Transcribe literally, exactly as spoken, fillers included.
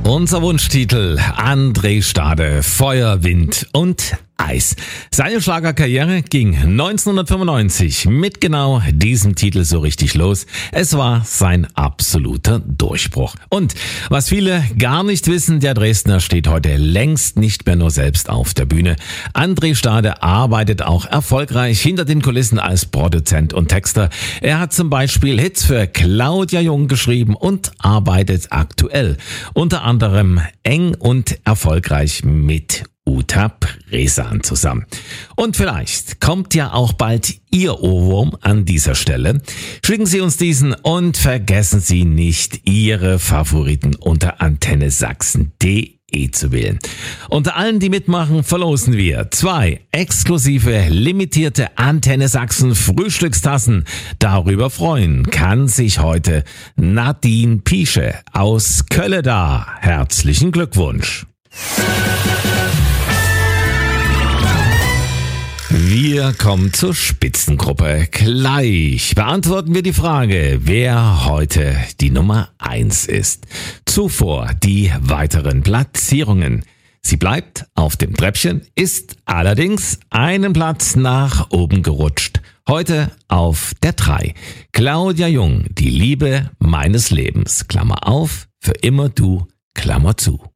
Unser Wunschtitel: André Stade, Feuer, Wind und Eis. Seine Schlagerkarriere ging neunzehnhundertfünfundneunzig mit genau diesem Titel so richtig los. Es war sein absoluter Durchbruch. Und was viele gar nicht wissen, der Dresdner steht heute längst nicht mehr nur selbst auf der Bühne. André Stade arbeitet auch erfolgreich hinter den Kulissen als Produzent und Texter. Er hat zum Beispiel Hits für Claudia Jung geschrieben und arbeitet aktuell unter anderem eng und erfolgreich mit Uta Presan zusammen. Und vielleicht kommt ja auch bald Ihr Ohrwurm an dieser Stelle. Schicken Sie uns diesen und vergessen Sie nicht, Ihre Favoriten unter antenne sachsen punkt de zu wählen. Unter allen, die mitmachen, verlosen wir zwei exklusive, limitierte Antenne Sachsen Frühstückstassen. Darüber freuen kann sich heute Nadine Piesche aus Kölleda. Herzlichen Glückwunsch. Wir kommen zur Spitzengruppe. Gleich beantworten wir die Frage, wer heute die Nummer eins ist. Zuvor die weiteren Platzierungen. Sie bleibt auf dem Treppchen, ist allerdings einen Platz nach oben gerutscht. Heute auf der drei. Claudia Jung, die Liebe meines Lebens. Klammer auf, für immer du, Klammer zu.